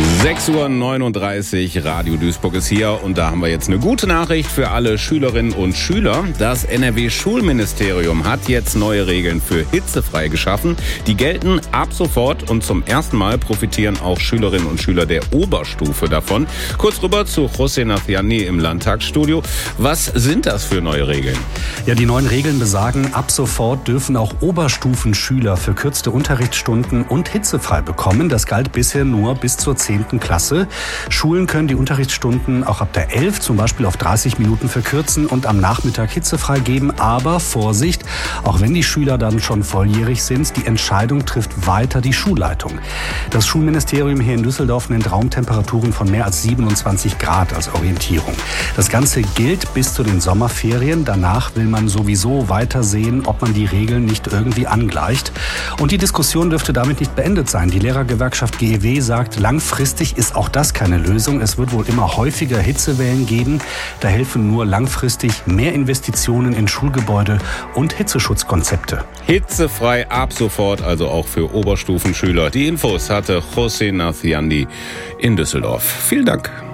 6:39 Uhr, Radio Duisburg ist hier und da haben wir jetzt eine gute Nachricht für alle Schülerinnen und Schüler. Das NRW-Schulministerium hat jetzt neue Regeln für hitzefrei geschaffen. Die gelten ab sofort und zum ersten Mal profitieren auch Schülerinnen und Schüler der Oberstufe davon. Kurz rüber zu José Naciani im Landtagsstudio. Was sind das für neue Regeln? Ja, die neuen Regeln besagen, ab sofort dürfen auch Oberstufenschüler verkürzte Unterrichtsstunden und hitzefrei bekommen. Das galt bisher nur bis zur 10. Klasse. Schulen können die Unterrichtsstunden auch ab der 11 zum Beispiel auf 30 Minuten verkürzen und am Nachmittag hitzefrei geben. Aber Vorsicht, auch wenn die Schüler dann schon volljährig sind, die Entscheidung trifft weiter die Schulleitung. Das Schulministerium hier in Düsseldorf nennt Raumtemperaturen von mehr als 27 Grad als Orientierung. Das Ganze gilt bis zu den Sommerferien. Danach will man sowieso weiter sehen, ob man die Regeln nicht irgendwie angleicht. Und die Diskussion dürfte damit nicht beendet sein. Die Lehrergewerkschaft GEW sagt, langfristig ist auch das keine Lösung. Es wird wohl immer häufiger Hitzewellen geben. Da helfen nur langfristig mehr Investitionen in Schulgebäude und Hitzeschutzkonzepte. Hitzefrei ab sofort, also auch für Oberstufenschüler. Die Infos hatte José Naciani in Düsseldorf. Vielen Dank.